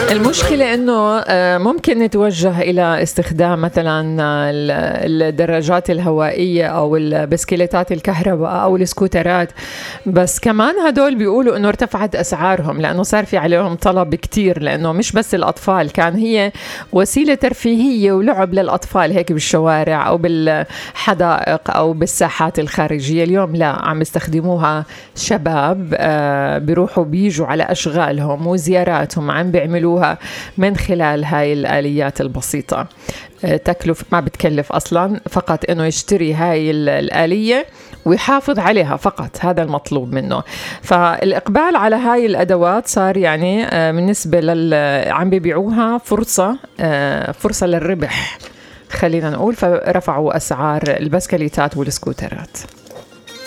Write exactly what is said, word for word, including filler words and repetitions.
المشكلة أنه ممكن نتوجه إلى استخدام مثلا الدراجات الهوائية أو البسكيليتات الكهرباء أو السكوترات، بس كمان هدول بيقولوا أنه ارتفعت أسعارهم لأنه صار في عليهم طلب كتير، لأنه مش بس الأطفال، كان هي وسيلة ترفيهية ولعب للأطفال هيك بالشوارع أو بالحدائق أو بالساحات الخارجية. اليوم لا، عم يستخدموها شباب بيروحوا بيجوا على أشغالهم وزياراتهم عم بيعملوها من خلال هاي الآليات البسيطة. تكلف ما بتكلف أصلا، فقط إنه يشتري هاي الآلية ويحافظ عليها فقط، هذا المطلوب منه. فالإقبال على هاي الأدوات صار يعني بالنسبة لل عم بيبيعوها فرصة فرصة للربح خلينا نقول، فرفعوا أسعار البسكليتات والسكوترات.